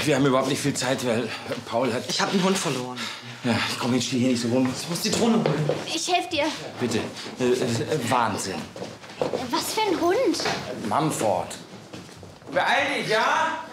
Wir haben überhaupt nicht viel Zeit, weil Paul hat... Ich habe einen Hund verloren. Ja, komm, jetzt steh hier nicht so rum. Ich muss die Drohne holen. Ich helfe dir. Bitte. Wahnsinn. Was für ein Hund? Mumford. Beeil dich, ja?